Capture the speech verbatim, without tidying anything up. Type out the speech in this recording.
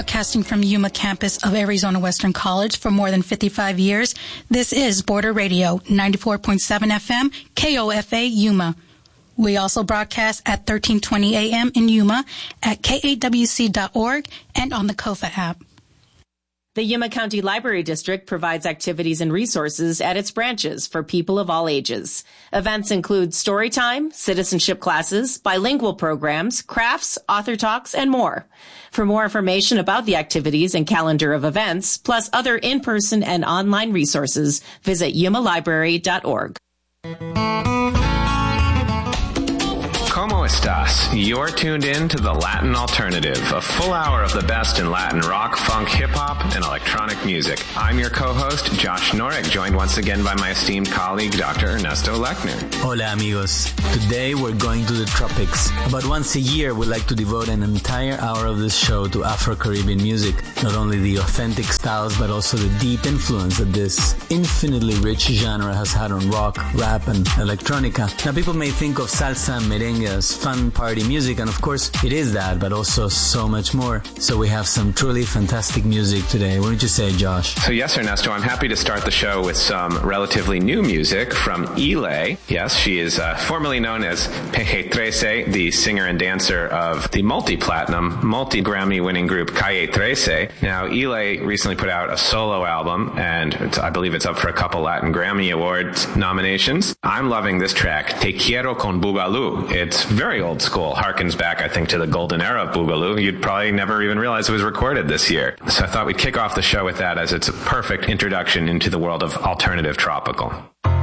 broadcasting from Yuma campus of Arizona Western College for more than fifty-five years. This is Border Radio, ninety-four point seven F M, K O F A Yuma. We also broadcast at thirteen twenty A M in Yuma, at K A W C dot org, and on the Kofa app. The Yuma County Library District provides activities and resources at its branches for people of all ages. Events include story time, citizenship classes, bilingual programs, crafts, author talks, and more. For more information about the activities and calendar of events, plus other in-person and online resources, visit yuma library dot org. ¿Cómo estás? You're tuned in to The Latin Alternative, a full hour of the best in Latin rock, funk, hip-hop, and electronic music. I'm your co-host, Josh Norek, joined once again by my esteemed colleague, Doctor Ernesto Lechner. Hola, amigos. Today we're going to the tropics. About once a year, we like to devote an entire hour of this show to Afro-Caribbean music. Not only the authentic styles, but also the deep influence that this infinitely rich genre has had on rock, rap, and electronica. Now, people may think of salsa and merengue as fun party music, and of course it is that, but also so much more. So we have some truly fantastic music today. What would you say, Josh? So yes, Ernesto, I'm happy to start the show with some relatively new music from Ile. Yes, she is uh, formerly known as Peje Trece, the singer and dancer of the multi-platinum, multi-Grammy-winning group Calle Trece. Now, Ile recently put out a solo album, and it's, I believe it's up for a couple Latin Grammy Awards nominations. I'm loving this track, Te Quiero con Boogaloo. It's very old school, harkens back, I think, to the golden era of Boogaloo. You'd probably never even realize it was recorded this year. So I thought we'd kick off the show with that, as it's a perfect introduction into the world of alternative tropical.